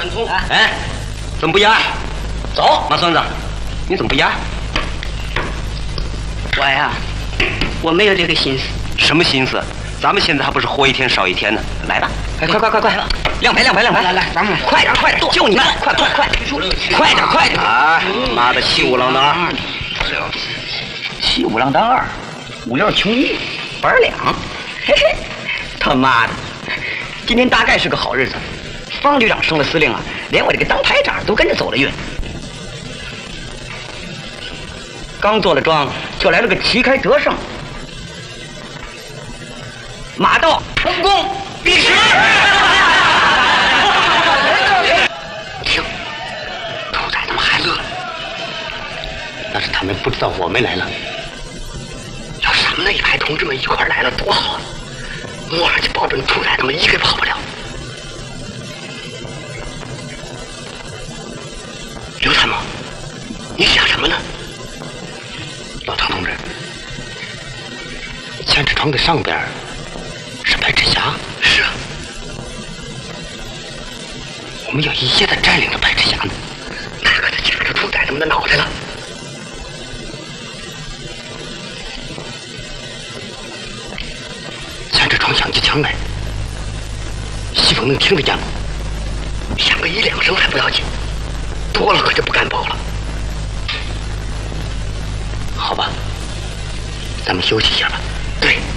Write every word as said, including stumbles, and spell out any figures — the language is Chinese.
管通。哎，怎么不压？走，马孙子，你怎么不压？ 我呀，我没有这个心思。 什么心思？咱们现在还不是活一天少一天呢？来吧，快快快快快，亮牌亮牌亮牌！ 来来，咱们快点快点，就你们，快快快，快点快点！啊，妈的，七五郎当二，七五郎当二，五六穷一，板两，嘿嘿，他妈的，今天大概是个好日子。方局长升了司令啊，连我这个当排长都跟着走了运。刚做了庄，就来了个旗开得胜。马到成功，必时。听，兔崽他们还乐，那是他们不知道我们来了。要是咱们那一排同志们一块来了，多好啊！摸上去保准兔崽他们一个跑不了。刘参谋，你想什么呢？老唐同志，千尺窗的上边是白纸峡。是啊，我们要一夜的占领了白纸峡呢，那可就掐着兔崽子们的脑袋了。千尺窗响起枪来，西风能听得见吗？响个一两声还不要紧，多了可就不敢保了。好吧，咱们休息一下吧。对。